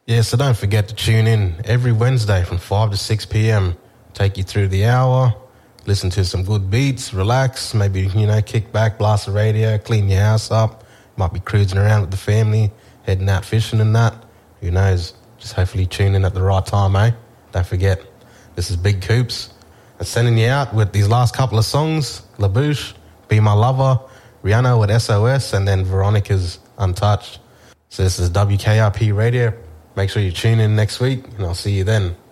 Yeah, so don't forget to tune in every Wednesday from 5 to 6 p.m. Take you through the hour, listen to some good beats, relax, maybe, kick back, blast the radio, clean your house up. Might be cruising around with the family, heading out fishing and that. Who knows? Just hopefully tune in at the right time, eh? Don't forget, this is Big Coops. I'm sending you out with these last couple of songs, La Bouche, Be My Lover, Rihanna with SOS, and then Veronica's Untouched. So this is WKRP Radio. Make sure you tune in next week, and I'll see you then.